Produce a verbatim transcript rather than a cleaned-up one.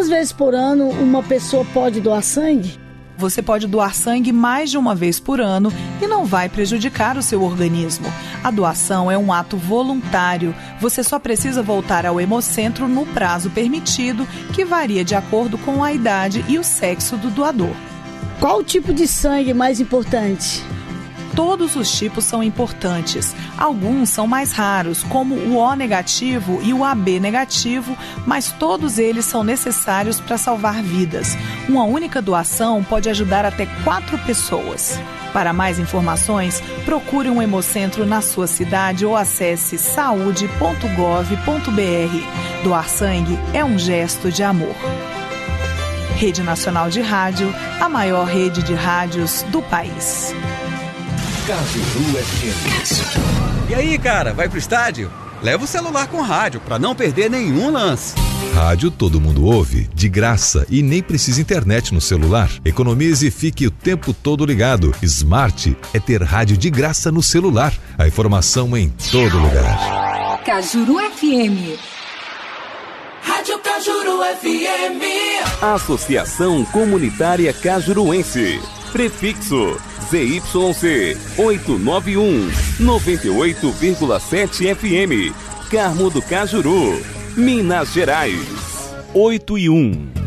Quantas vezes por ano uma pessoa pode doar sangue? Você pode doar sangue mais de uma vez por ano e não vai prejudicar o seu organismo. A doação é um ato voluntário. Você só precisa voltar ao hemocentro no prazo permitido, que varia de acordo com a idade e o sexo do doador. Qual o tipo de sangue mais importante? Todos os tipos são importantes. Alguns são mais raros, como o O negativo e o A B negativo, mas todos eles são necessários para salvar vidas. Uma única doação pode ajudar até quatro pessoas. Para mais informações, procure um hemocentro na sua cidade ou acesse saúde ponto gov ponto br. Doar sangue é um gesto de amor. Rede Nacional de Rádio, a maior rede de rádios do país. Cajuru F M. E aí, cara, vai pro estádio? Leva o celular com rádio pra não perder nenhum lance. Rádio todo mundo ouve, de graça e nem precisa internet no celular. Economize e fique o tempo todo ligado. Smart é ter rádio de graça no celular. A informação em todo lugar. Cajuru F M. Rádio Cajuru F M. Associação Comunitária Cajuruense. Prefixo Z Y C oitocentos e noventa e um, noventa e oito vírgula sete F M. Carmo do Cajuru, Minas Gerais. oito e um.